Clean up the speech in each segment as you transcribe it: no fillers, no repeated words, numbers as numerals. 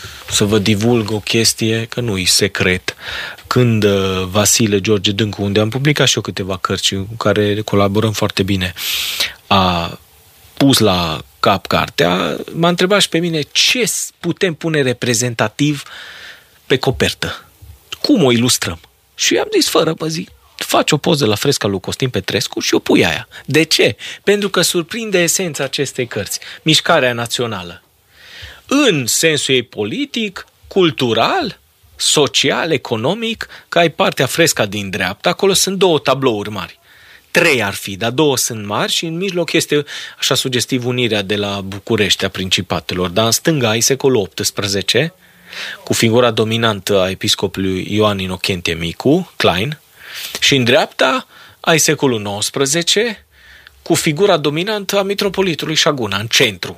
să vă divulg o chestie, că nu e secret. Când Vasile George Dâncu, unde am publicat și eu câteva cărți cu care colaborăm foarte bine, a pus la cap cartea, m-a întrebat și pe mine ce putem pune reprezentativ pe copertă. Cum o ilustrăm? Și am zis, fără, mă zic, faci o poză la fresca lui Costin Petrescu și o pui aia. De ce? Pentru că surprinde esența acestei cărți, mișcarea națională. În sensul ei politic, cultural, social, economic, că ai partea fresca din dreapta, acolo sunt 2 tablouri mari. 3 ar fi, dar 2 sunt mari și în mijloc este așa sugestiv unirea de la București a Principatelor. Dar în stânga ai secolul XVIII, cu figura dominantă a episcopului Ioan Inocentie Micu, Klein, și în dreapta ai secolul XIX, cu figura dominantă a mitropolitului Șaguna, în centru.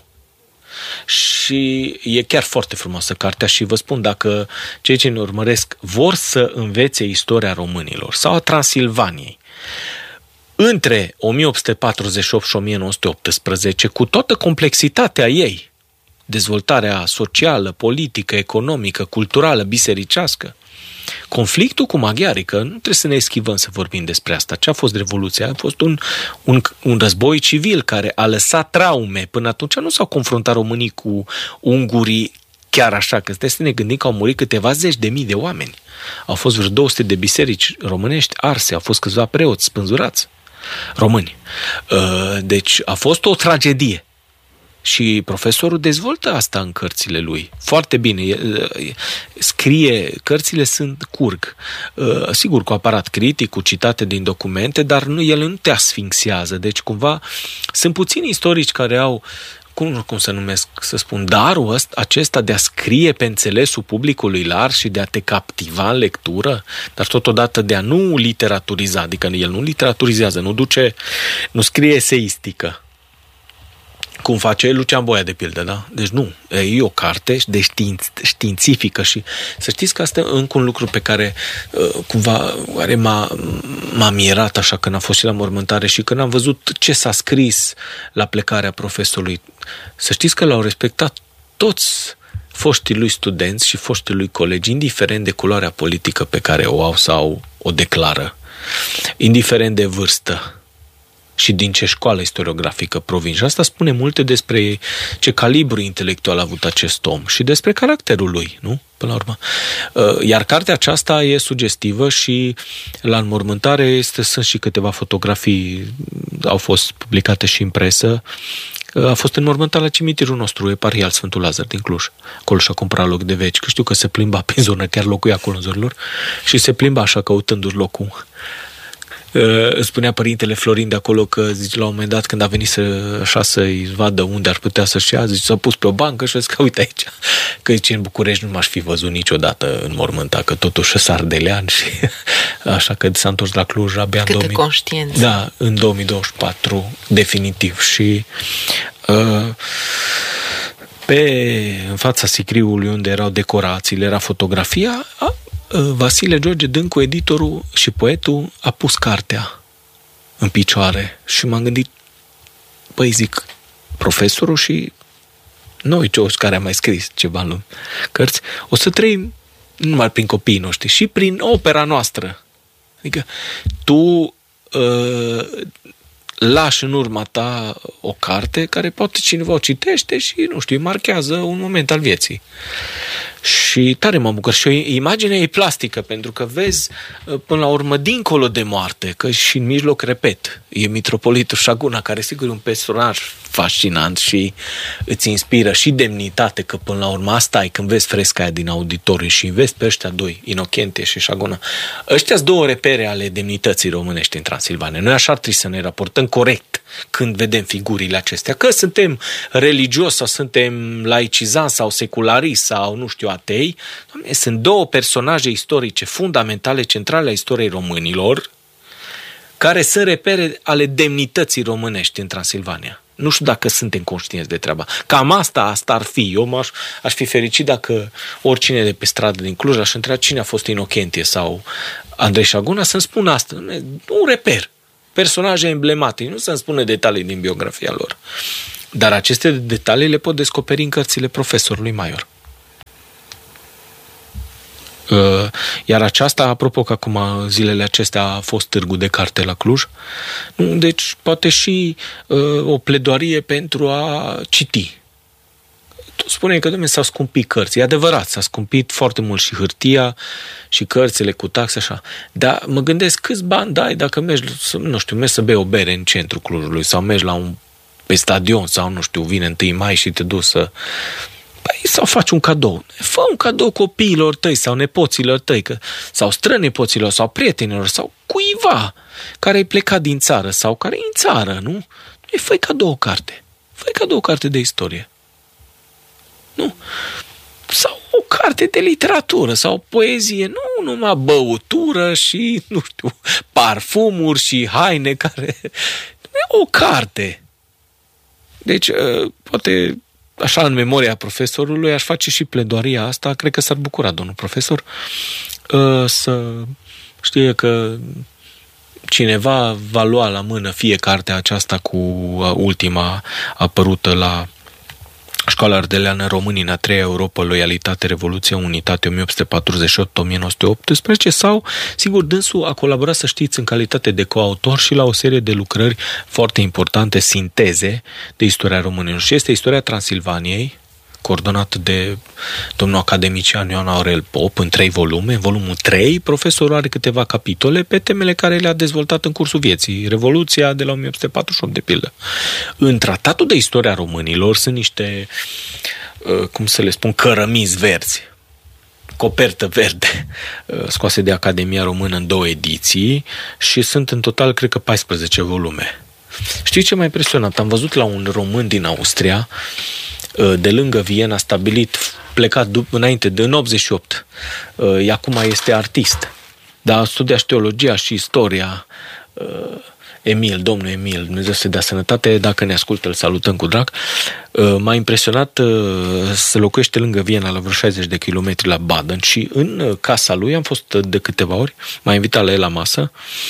Și e chiar foarte frumoasă cartea și vă spun, dacă cei ce ne urmăresc vor să învețe istoria românilor sau a Transilvaniei între 1848 și 1918, cu toată complexitatea ei, dezvoltarea socială, politică, economică, culturală, bisericească, conflictul cu maghiarii, că nu trebuie să ne eschivăm să vorbim despre asta. Ce a fost Revoluția? A fost un război civil care a lăsat traume. Până atunci nu s-au confruntat românii cu ungurii chiar așa, că trebuie să ne gândim că au murit câteva zeci de mii de oameni. Au fost vreo 200 de biserici românești arse, au fost câțiva preoți spânzurați români. Deci a fost o tragedie. Și profesorul dezvoltă asta în cărțile lui. Foarte bine. Scrie, cărțile curg. Sigur, cu aparat critic, cu citate din documente, dar el nu te asfinxiază. Deci, cumva, sunt puțini istorici care au, cum să numesc, să spun, darul acesta de a scrie pe înțelesul publicului larg și de a te captiva în lectură, dar totodată de a nu literaturiza. Adică el nu literaturizează, nu scrie eseistică. Cum face Lucian Boia, de pildă, da? Deci nu, e o carte de științifică și să știți că asta e încă un lucru pe care cumva oare m-a mirat așa când am fost și la mormântare și când am văzut ce s-a scris la plecarea profesorului. Să știți că l-au respectat toți foștii lui studenți și foștii lui colegi, indiferent de culoarea politică pe care o au sau o declară, indiferent de vârstă și din ce școală istoriografică provin. Și asta spune multe despre ce calibru intelectual a avut acest om și despre caracterul lui, nu? Până la urmă. Iar cartea aceasta e sugestivă și la înmormântare sunt și câteva fotografii, au fost publicate și în presă. A fost înmormântat la cimitirul nostru eparhial Sfântul Lazar din Cluj. Acolo și-a cumpărat loc de veci, că știu că se plimba pe zonă, chiar locuia acolo în zorilor, și se plimba așa căutându-și locul. Îmi spunea părintele Florin de acolo că, zice, la un moment dat când a venit să-i vadă unde ar putea să-și ia, zice, s-a pus pe o bancă și a zis că uite aici, că zice, în București nu m-aș fi văzut niciodată în mormântat, că totuși e ardelean și așa că s-a întors la Cluj abia în 2000. Conștiență. Da, în 2024 definitiv și în fața sicriului unde erau decorațiile, era fotografia, Vasile George Dâncu, editorul și poetul, a pus cartea în picioare și m-am gândit, păi zic, profesorul și noi toți care am mai scris ceva în cărți, o să trăim nu numai prin copiii noștri, și prin opera noastră. Adică tu lași în urma ta o carte care poate cineva o citește și, nu știu, îi marchează un moment al vieții. Și tare mă bucur. Și imaginea e plastică, pentru că vezi, până la urmă, dincolo de moarte, că și în mijloc, repet, e mitropolitul Șaguna, care sigur e un personaj fascinant și îți inspiră și demnitate, că până la urmă asta e când vezi fresca aia din auditoriu și vezi pe ăștia doi, Inocentie și Șaguna. Ăștia-s două repere ale demnității românești în Transilvania. Noi așa trebuie să ne raportăm corect când vedem figurile acestea. Că suntem religioși sau suntem laicizanți sau seculariști sau, nu știu, atei. Doamne, sunt două personaje istorice fundamentale, centrale a istoriei românilor, care sunt repere ale demnității românești în Transilvania. Nu știu dacă suntem conștienți de treaba. Cam asta ar fi. Eu aș fi fericit dacă oricine de pe stradă din Cluj aș întreba cine a fost Inocentie sau Andrei Șaguna să-mi spună asta. Un reper. Personaje emblematice. Nu să-mi spună detalii din biografia lor. Dar aceste detalii le pot descoperi în cărțile profesorului Maior. Iar aceasta, apropo că acum zilele acestea a fost târgu de carte la Cluj, deci poate și o pledoarie pentru a citi. Tu spune că, dom'le, s-au scumpit cărți. E adevărat, s-a scumpit foarte mult și hârtia și cărțile cu taxe, așa. Dar mă gândesc câți bani dai dacă mergi, nu știu, mergi să bei o bere în centrul Clujului sau mergi pe stadion sau, nu știu, vine 1 mai și te duci să... Păi, sau faci un cadou. Fă un cadou copiilor tăi sau nepoților tăi, sau strănepoților sau prietenilor sau cuiva care ai plecat din țară sau care e în țară, nu? Fă-i cadou o carte. Fă-i cadou o carte de istorie. Nu? Sau o carte de literatură sau poezie, nu numai băutură și, nu știu, parfumuri și haine care... O carte. Deci, poate, așa, în memoria profesorului, aș face și pledoaria asta, cred că s-ar bucura domnul profesor, să știe că cineva va lua la mână fie cartea aceasta cu ultima apărută la Școala Ardeleană Românii în a treia Europa, Loialitate, Revoluție, Unitate 1848-1918 sau, sigur, dânsul a colaborat, să știți, în calitate de coautor și la o serie de lucrări foarte importante, sinteze de istoria românilor. Și este Istoria Transilvaniei, coordonată de domnul academician Ioan Aurel Pop în 3 volume. În volumul 3, profesorul are câteva capitole pe temele care le-a dezvoltat în cursul vieții. Revoluția de la 1848, de pildă. În Tratatul de Istoria Românilor sunt niște, cum să le spun, cărămizi verzi, copertă verde, scoase de Academia Română în 2 ediții și sunt în total, cred că, 14 volume. Știți ce m-a impresionat? Am văzut la un român din Austria, de lângă Viena, stabilit, plecat înainte, în 88. Acum este artist. Dar a studiat și teologia și istoria. Domnul Emil, Dumnezeu să dea sănătate, dacă ne ascultă, îl salutăm cu drag. M-a impresionat să locuiește lângă Viena, la vreo 60 de kilometri, la Baden, și în casa lui am fost de câteva ori, m-a invitat la el la masă.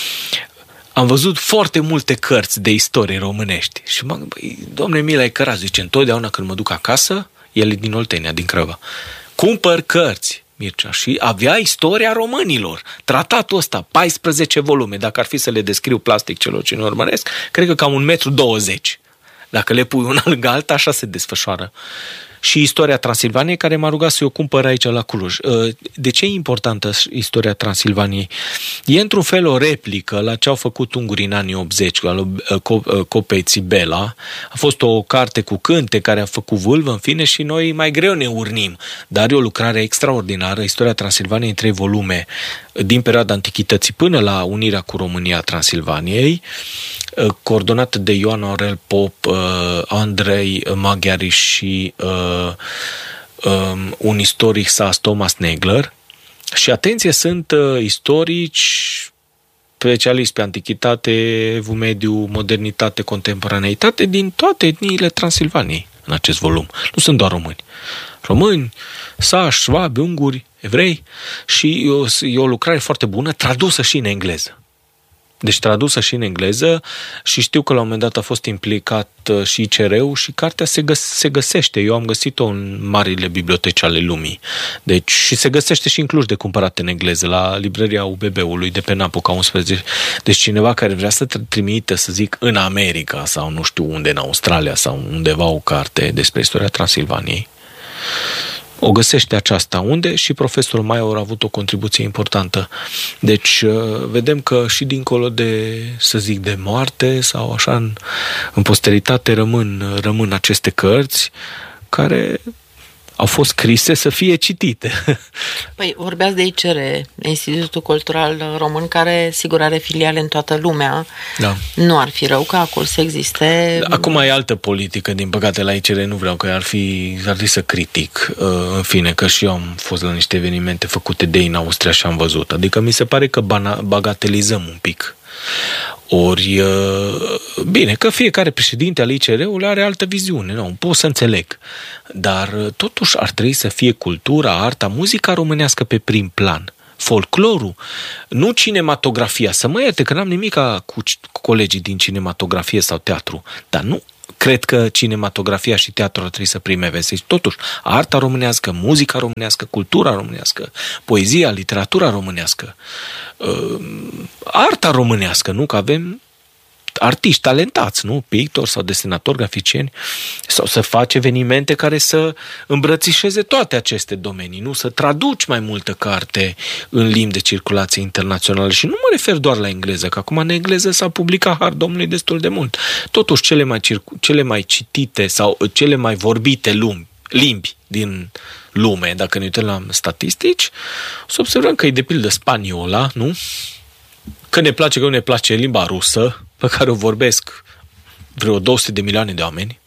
Am văzut foarte multe cărți de istorie românești și domnule Emil, ai cărat, zice, întotdeauna când mă duc acasă, el e din Oltenia, din Craiova, cumpăr cărți, Mircea, și avea Istoria Românilor, tratatul ăsta, 14 volume, dacă ar fi să le descriu plastic celor ce ne urmăresc, cred că cam 1,20 m. Dacă le pui una lângă alta, așa se desfășoară. Și Istoria Transilvaniei, care m-a rugat să o cumpăr aici la Cluj. De ce e importantă Istoria Transilvaniei? E într-un fel o replică la ce au făcut ungurii în anii 80, la Copei Țibela. A fost o carte cu cânte care a făcut vâlvă, în fine, și noi mai greu ne urnim. Dar e o lucrare extraordinară, Istoria Transilvaniei, în 3 volume, din perioada Antichității până la unirea cu România Transilvaniei, coordonată de Ioan Aurel Pop, Andrei Maghiari și un istoric sas, Thomas Negler. Și atenție, sunt istorici specialiști pe antichitate, evul mediu, modernitate, contemporaneitate din toate etniile Transilvaniei în acest volum. Nu sunt doar români. Români, sași, șvabi, unguri, evrei, și e o lucrare foarte bună, tradusă și în engleză. Deci tradusă și în engleză, și știu că la un moment dat a fost implicat și ICR-ul și cartea se găsește. Eu am găsit-o în marile biblioteci ale lumii. Deci, și se găsește și în Cluj de cumpărat în engleză, la librăria UBB-ului de pe Napoca 11. Deci cineva care vrea să trimite, să zic, în America sau nu știu unde, în Australia sau undeva, o carte despre istoria Transilvaniei, o găsește aceasta unde și profesorul Maior a avut o contribuție importantă. Deci vedem că și dincolo de, să zic, de moarte sau așa în posteritate rămân aceste cărți care au fost scrise să fie citite. Păi, vorbeați de ICR, Institutul Cultural Român, care sigur are filiale în toată lumea. Da. Nu ar fi rău ca acolo să existe... Acum e altă politică, din păcate, la ICR, nu vreau că ar fi să critic, în fine, că și eu am fost la niște evenimente făcute de ei în Austria și am văzut. Adică mi se pare că bagatelizăm un pic. Ori, bine, că fiecare președinte al ICR-ului are altă viziune, nu, pot să înțeleg. Dar totuși ar trebui să fie cultura, arta, muzica românească pe prim plan. Folclorul, nu cinematografia. Să mă ierte că n-am nimic cu colegii din cinematografie sau teatru, dar nu cred că cinematografia și teatrul ar trebui să prime veste. Totuși, arta românească, muzica românească, cultura românească, poezia, literatura românească, arta românească, nu? Că avem artiști talentați, nu? Pictori sau desenatori, graficieni, sau să faci evenimente care să îmbrățișeze toate aceste domenii, nu? Să traduci mai multă carte în limbi de circulație internațională și nu mă refer doar la engleză, că acum în engleză s-a publicat har Domnului destul de mult. Totuși, cele mai citite sau cele mai vorbite limbi din lume, dacă ne uităm la statistici, o să observăm că e de pildă spaniola, nu? Că ne place, că nu ne place limba rusă, pe care o vorbesc vreo 200 de milioane de oameni.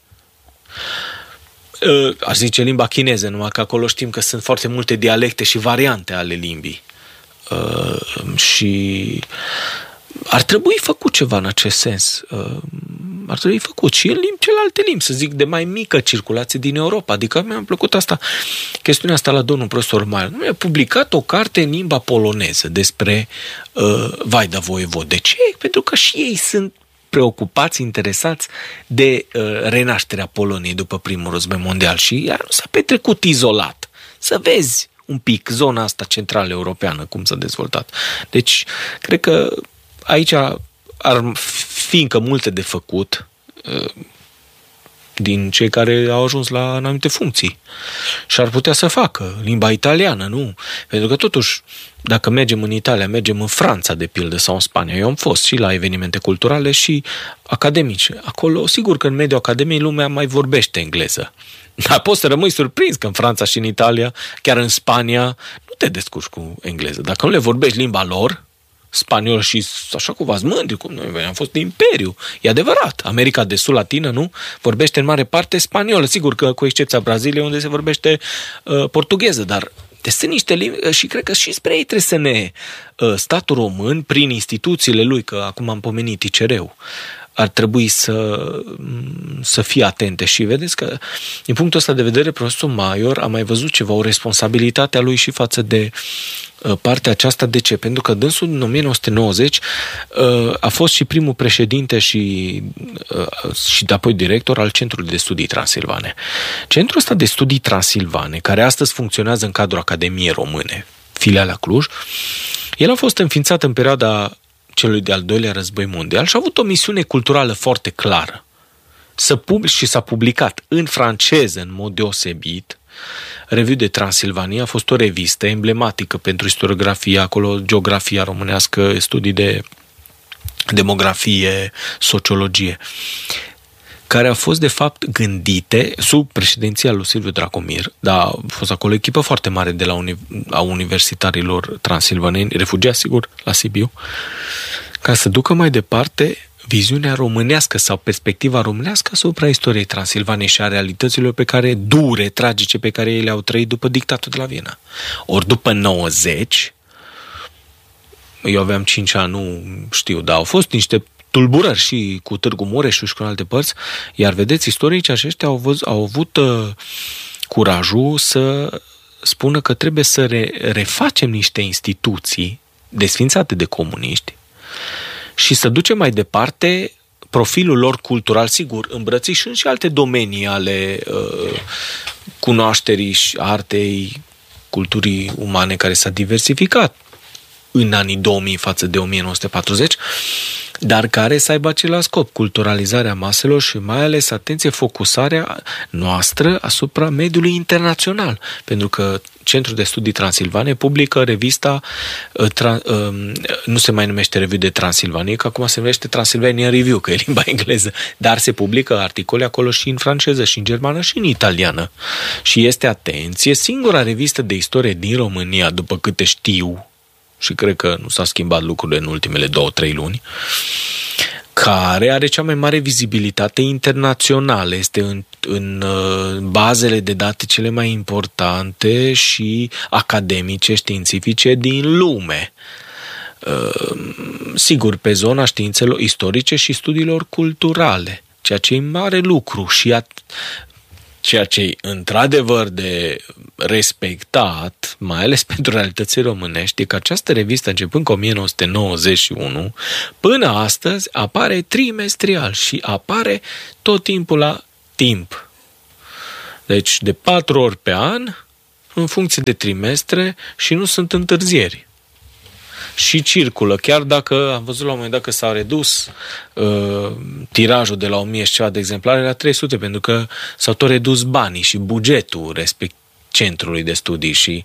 Aș zice limba chineză, numai că acolo știm că sunt foarte multe dialecte și variante ale limbii. Și ar trebui făcut ceva în acest sens. Ar trebui făcut și în celelalte limbi, să zic, de mai mică circulație din Europa. Adică mi-a plăcut chestiunea asta la domnul profesor Maier. Mi-a publicat o carte în limba poloneză despre Vaida Voievod. De ce? Pentru că și ei sunt preocupați, interesați de renașterea Poloniei după primul război mondial și ea nu s-a petrecut izolat. Să vezi un pic zona asta centrală europeană, cum s-a dezvoltat. Deci, cred că aici ar fi încă multe de făcut din cei care au ajuns la anumite funcții. Și ar putea să facă limba italiană, nu? Pentru că totuși, dacă mergem în Italia, mergem în Franța, de pildă, sau în Spania. Eu am fost și la evenimente culturale și academice. Acolo, sigur că în mediul academiei lumea mai vorbește engleză. Dar poți să rămâi surprins că în Franța și în Italia, chiar în Spania, nu te descurci cu engleză. Dacă nu le vorbești limba lor, spaniol și așa cu v-ați mândri, cum noi am fost de imperiu. E adevărat. America de Sud Latină, nu? Vorbește în mare parte spaniolă. Sigur că cu excepția Braziliei, unde se vorbește portugheză, dar sunt niște limbi și cred că și spre ei trebuie să ne statul român, prin instituțiile lui, că acum am pomenit ICR-ul, ar trebui să fie atente și vedeți că din punctul ăsta de vedere profesorul Maior a mai văzut ceva, o responsabilitate a lui și față de partea aceasta. De ce? Pentru că dânsul în 1990 a fost și primul președinte și apoi director al Centrului de Studii Transilvane. Centrul ăsta de Studii Transilvane, care astăzi funcționează în cadrul Academiei Române, filiala Cluj, el a fost înființat în perioada celui de-al doilea război mondial și a avut o misiune culturală foarte clară. Și s-a publicat în franceză în mod deosebit. Revue de Transilvania a fost o revistă emblematică pentru istoriografia, acolo geografia românească, studii de demografie, sociologie, care au fost de fapt gândite sub președinția lui Silviu Dragomir, dar a fost acolo o echipă foarte mare de a universitarilor transilvaneni, refugiați sigur la Sibiu, ca să ducă mai departe viziunea românească sau perspectiva românească asupra istoriei Transilvaniei și a realităților tragice pe care ei le-au trăit după dictatul de la Viena. Ori după 90, eu aveam 5 ani, nu știu, dar au fost niște tulburări și cu Târgu Mureșu și cu alte părți, iar vedeți, istoricii aceștia au avut curajul să spună că trebuie să refacem niște instituții desfințate de comuniști și să ducem mai departe profilul lor cultural, sigur, îmbrățișând și alte domenii ale cunoașterii și artei, culturii umane care s-a diversificat în anii 2000 față de 1940, dar care să aibă același scop, culturalizarea maselor și mai ales, atenție, focusarea noastră asupra mediului internațional. Pentru că Centrul de Studii Transilvane publică revista, nu se mai numește Revue de Transilvanie, că acum se numește Transylvanian Review, că e limba engleză, dar se publică articole acolo și în franceză, și în germană, și în italiană. Și este, atenție, singura revistă de istorie din România, după câte știu, și cred că nu s-a schimbat lucrurile în ultimele 2-3 luni, care are cea mai mare vizibilitate internațională, este în bazele de date cele mai importante și academice, științifice din lume. Sigur, pe zona științelor istorice și studiilor culturale, ceea ce e mare lucru și ceea ce e într-adevăr de respectat, mai ales pentru realitățile românești, e că această revistă, începând cu 1991, până astăzi apare trimestrial și apare tot timpul la timp. Deci de 4 ori pe an, în funcție de trimestre, și nu sunt întârzieri. Și circulă, chiar dacă am văzut la un moment dat că s-a redus tirajul de la 1000 și ceva de exemplare la 300, pentru că s-au tot redus banii și bugetul respect centrului de studii și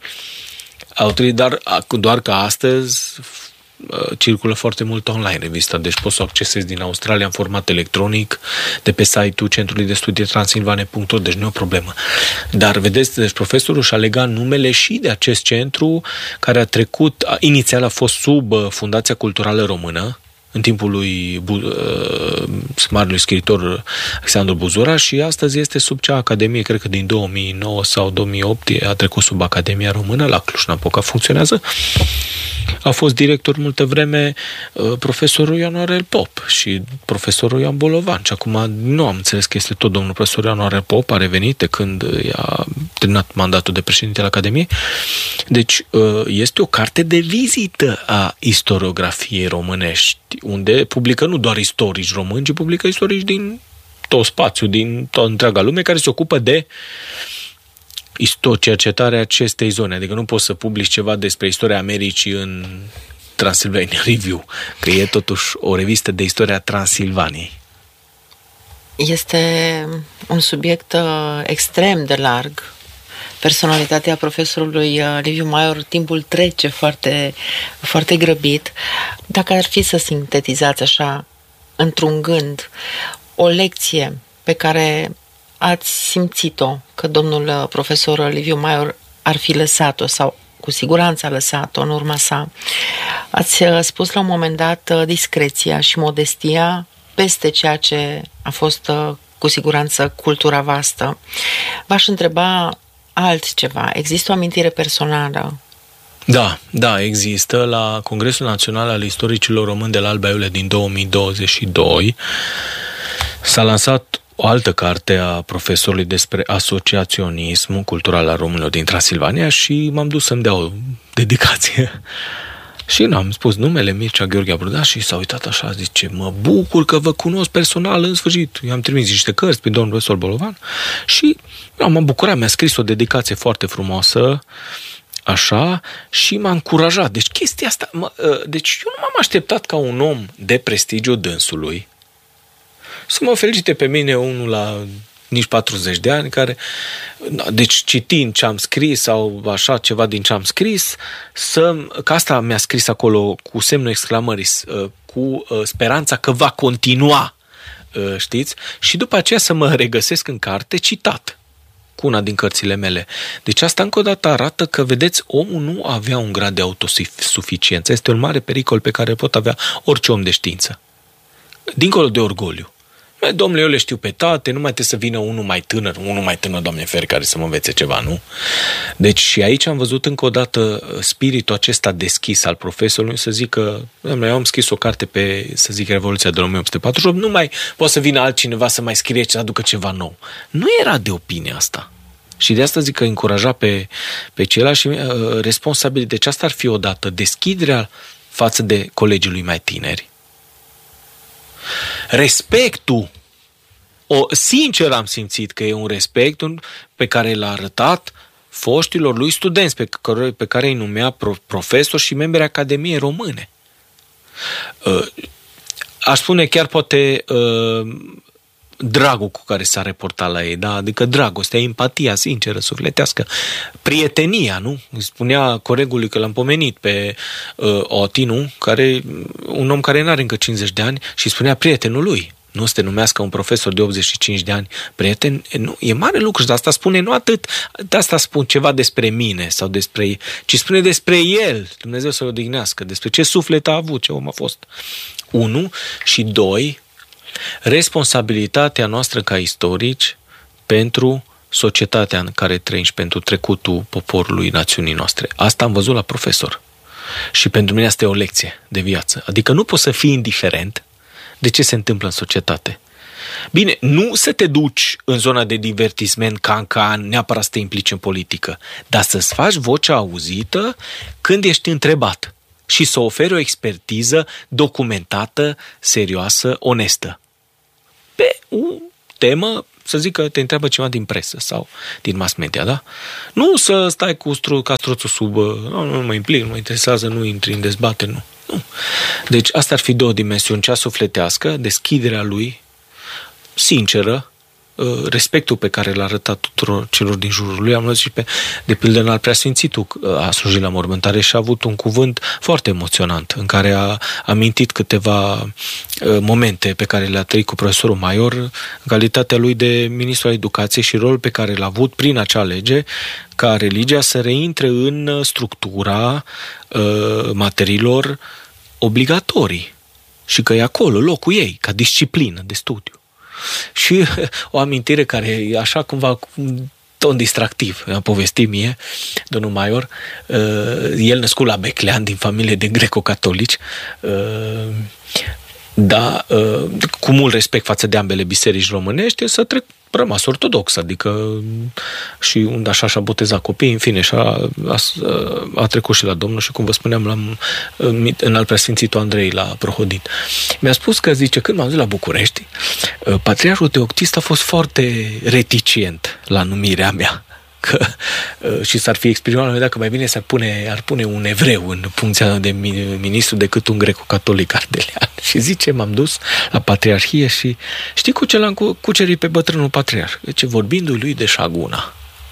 doar că astăzi circulă foarte mult online revista, deci poți să o accesezi din Australia în format electronic de pe site-ul Centrului de Studii Transilvania.ro, deci nu e o problemă. Dar vedeți, deci profesorul și-a legat numele și de acest centru care a trecut, inițial a fost sub Fundația Culturală Română, în timpul lui marelui scriitor Alexandru Buzura, și astăzi este sub cea Academie, cred că din 2009 sau 2008 a trecut sub Academia Română, la Cluj-Napoca funcționează. A fost director multă vreme profesorul Ioan Aurel Pop și profesorul Ioan Bolovan. Și acum nu am înțeles că este tot domnul profesor Ioan Aurel Pop, a revenit de când a terminat mandatul de președinte al Academiei. Deci este o carte de vizită a istoriografiei românești, unde publică nu doar istorici români, ci publică istorici din tot spațiul, din toată întreaga lume, care se ocupă de cercetarea acestei zone. Adică nu poți să publici ceva despre istoria Americii în Transylvania Review, că e totuși o revistă de istoria Transilvaniei. Este un subiect extrem de larg. Personalitatea profesorului Liviu Maior, timpul trece foarte, foarte grăbit. Dacă ar fi să sintetizați așa, într-un gând, o lecție pe care ați simțit-o că domnul profesor Liviu Maior ar fi lăsat-o sau cu siguranță a lăsat-o în urma sa. Ați spus la un moment dat discreția și modestia peste ceea ce a fost cu siguranță cultura vastă. V-aș întreba altceva. Există o amintire personală? Da, există. La Congresul Național al Istoricilor Români de la Alba Iulia din 2022 s-a lansat o altă carte a profesorului despre asociaționismul cultural al românilor din Transilvania și m-am dus să-mi dea o dedicație. Și am spus numele Mircea Gheorghe Abruda și s-a uitat așa, zice, mă bucur că vă cunosc personal în sfârșit. I-am trimis niște cărți pe domnul profesor Bolovan și m-am bucurat, mi-a scris o dedicație foarte frumoasă, așa, și m-a încurajat. Deci chestia asta, deci eu nu m-am așteptat ca un om de prestigiu dânsului să mă felicite pe mine, unul la nici 40 de ani, care, deci citind ce am scris sau așa ceva din ce am scris, că asta mi-a scris acolo cu semnul exclamării, cu speranța că va continua, știți? Și după aceea să mă regăsesc în carte citat cu una din cărțile mele. Deci asta încă o dată arată că, vedeți, omul nu avea un grad de autosuficiență. Este un mare pericol pe care pot avea orice om de știință. Dincolo de orgoliu. Domnule, eu le știu pe toate, nu mai trebuie să vină unul mai tânăr, Doamne feri, care să mă învețe ceva, nu? Deci și aici am văzut încă o dată spiritul acesta deschis al profesorului să zică, eu am scris o carte pe, să zic, Revoluția de 1848, nu mai poate să vină altcineva să mai scrie, să aducă ceva nou. Nu era de opinie asta. Și de asta zic că încuraja pe ceilalți și responsabili. Deci asta ar fi odată deschiderea față de colegii lui mai tineri. Respectul, sincer am simțit că e un respect pe care l-a arătat foștilor lui studenți, pe care îi numea profesori și membri Academiei Române. Aș spune chiar poate dragul cu care s-a reportat la ei, da? Adică dragostea, empatia sinceră, sufletească, prietenia, nu? Îi spunea colegului că l-am pomenit pe Otinu, un om care n-are încă 50 de ani, și spunea prietenul lui. Nu să te numească un profesor de 85 de ani prieten, nu, e mare lucru și de asta spune nu atât, de asta spun ceva despre mine sau despre ei, ci spune despre el, Dumnezeu să-l odihnească, despre ce suflet a avut, ce om a fost. 1 și 2, responsabilitatea noastră ca istorici pentru societatea în care trăim și pentru trecutul poporului, națiunii noastre. Asta am văzut la profesor. Și pentru mine asta e o lecție de viață. Adică nu poți să fii indiferent de ce se întâmplă în societate. Bine, nu să te duci în zona de divertisment ca neapărat să te implici în politică, dar să-ți faci vocea auzită când ești întrebat și să oferi o expertiză documentată, serioasă, onestă. Pe o temă, să zic că te întreabă ceva din presă sau din mass media, da? Nu să stai cu struțul sub, nu mă implic, nu mă interesează, nu intri în dezbatere, nu. Deci asta ar fi două dimensiuni, cea sufletească, deschiderea lui, sinceră, respectul pe care l-a arătat tuturor celor din jurul lui. Am văzut și de pildă în al Preasfințitul a slujit la mormântare și a avut un cuvânt foarte emoționant în care a amintit câteva momente pe care le-a trăit cu profesorul Maior în calitatea lui de ministru al educației și rolul pe care l-a avut prin acea lege ca religia să reintre în structura materiilor obligatorii și că e acolo locul ei, ca disciplină de studiu. Și o amintire care e așa cumva ton distractiv, mi-a povestit mie, domnul Maior, el născut la Beclean, din familie de greco-catolici, da, cu mult respect față de ambele biserici românești, să rămas ortodox, adică și unde așa și-a botezat copiii, în fine, și a trecut și la Domnul și, cum vă spuneam, în al Preasfințitul Andrei la Prohodin. Mi-a spus că, zice, când m-am dus la București, Patriarhul Teoctist a fost foarte reticent la numirea mea. Și s-ar fi exprimat la un moment dat că mai bine ar pune un evreu în funcția de ministru decât un greco-catolic ardelean. Și zice, m-am dus la patriarhie și știi cu ce l-am cucerit pe bătrânul patriarh? Deci vorbindu-i lui de șaguna.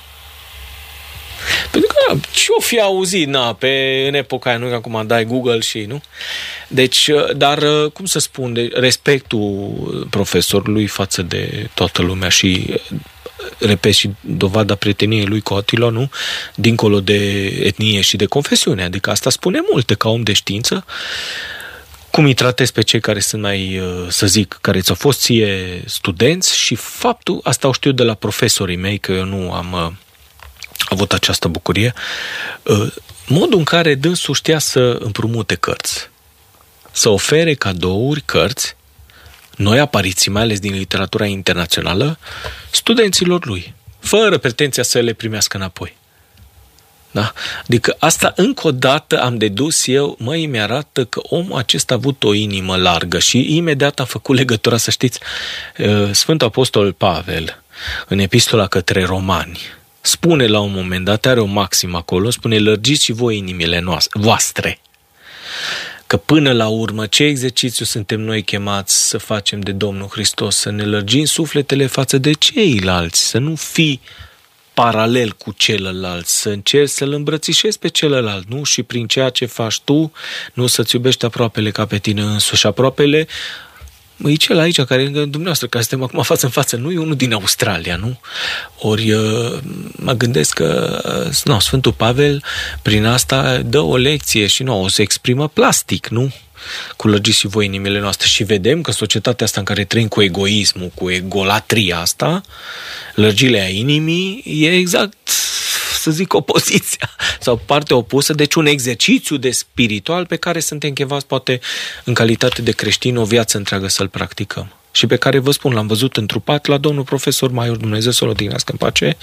Pentru că ce-o fi auzit, în epoca aia, nu acum dai Google și, nu? Deci, dar, cum să spun, respectul profesorului față de toată lumea și repet, și dovada prieteniei lui cu Attila, nu? Dincolo de etnie și de confesiune. Adică asta spune multe ca om de știință. Cum îi tratezi pe cei care sunt mai, să zic, care ți-au fost ție studenți și faptul, asta o știu de la profesorii mei, că eu nu am avut această bucurie, modul în care dânsul știa să împrumute cărți, să ofere cadouri, cărți, noi apariții, mai ales din literatura internațională, studenților lui, fără pretenția să le primească înapoi. Da? Adică asta încă o dată am dedus eu, îmi arată că omul acesta a avut o inimă largă și imediat am făcut legătura, să știți, Sfântul Apostol Pavel, în epistola către Romani, spune la un moment dat, are o maximă acolo, spune, lărgiți și voi inimile voastre. Că până la urmă, ce exercițiu suntem noi chemați să facem de Domnul Hristos? Să ne lărgim sufletele față de ceilalți, să nu fii paralel cu celălalt, să încerci să-l îmbrățișezi pe celălalt, nu? Și prin ceea ce faci tu, nu să-ți iubești aproapele ca pe tine însuși. Aproapele e cel aici, care dumneavoastră, care suntem acum față în față, nu e unul din Australia, nu? Ori mă gândesc că Sfântul Pavel prin asta dă o lecție și o se exprimă plastic, nu? Cu lărgiți și voi inimile noastre. Și vedem că societatea asta în care trăim cu egoismul, cu egolatria asta, lărgirea inimii e exact, să zic, opoziția sau partea opusă, deci un exercițiu de spiritual pe care suntem chemați, poate, în calitate de creștini, o viață întreagă să-l practicăm. Și pe care, vă spun, l-am văzut întrupat la domnul profesor Maior, Dumnezeu să-l odihnească în pace,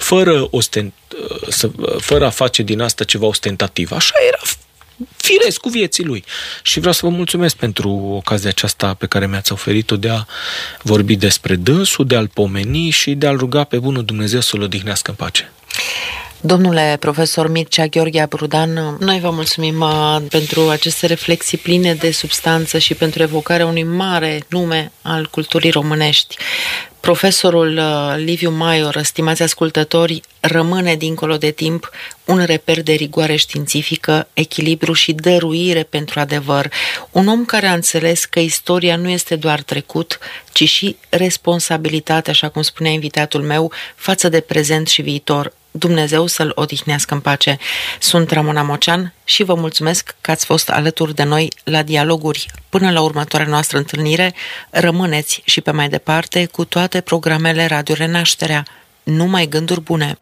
fără a face din asta ceva ostentativ. Așa era firesc cu vieții lui. Și vreau să vă mulțumesc pentru ocazia aceasta pe care mi-ați oferit-o de a vorbi despre dânsul, de a-l pomeni și de a-l ruga pe bunul Dumnezeu să-l odihnească în pace. Domnule profesor Mircea Gheorghe Abrudan, noi vă mulțumim pentru aceste reflexii pline de substanță și pentru evocarea unui mare nume al culturii românești. Profesorul Liviu Maior, stimați ascultători, rămâne dincolo de timp un reper de rigoare științifică, echilibru și dăruire pentru adevăr. Un om care a înțeles că istoria nu este doar trecut, ci și responsabilitate, așa cum spunea invitatul meu, față de prezent și viitor. Dumnezeu să-l odihnească în pace. Sunt Ramona Mocean și vă mulțumesc că ați fost alături de noi la Dialoguri. Până la următoarea noastră întâlnire, rămâneți și pe mai departe cu toate programele Radio Renașterea. Numai gânduri bune!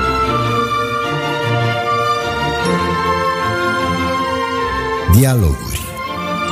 Dialoguri.